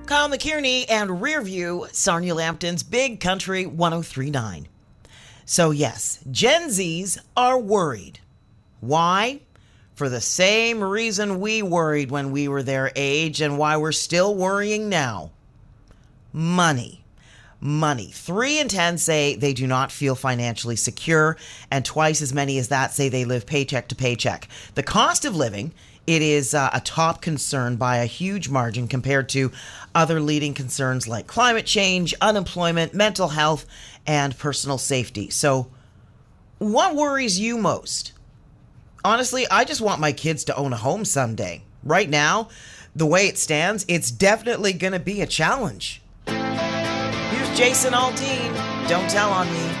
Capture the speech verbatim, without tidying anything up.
Kyle McKierney and Rearview, Sarnia Lambton's Big Country one oh three point nine. So yes, Gen Zs are worried. Why? For the same reason we worried when we were their age and why we're still worrying now. Money. Money. Three in ten say they do not feel financially secure, and twice as many as that say they live paycheck to paycheck. The cost of living, it is uh, a top concern by a huge margin compared to other leading concerns like climate change, unemployment, mental health, and personal safety. So, what worries you most? Honestly, I just want my kids to own a home someday. Right now, the way it stands, it's definitely going to be a challenge. Here's Jason Aldean. Don't tell on me.